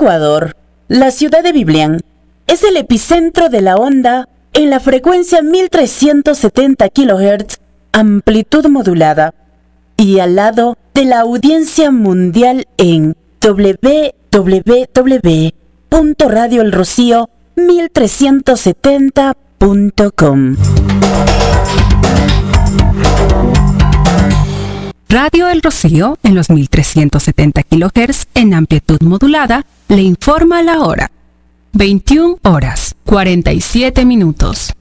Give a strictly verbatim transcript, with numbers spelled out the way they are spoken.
Ecuador, la ciudad de Biblián es el epicentro de la onda en la frecuencia mil trescientos setenta kilohertz, amplitud modulada, y al lado de la audiencia mundial en doble u doble u doble u punto radio el rocío mil trescientos setenta punto com. Radio El Rocío, en los mil trescientos setenta kilohertz en amplitud modulada, le informa la hora. veintiuna horas, cuarenta y siete minutos.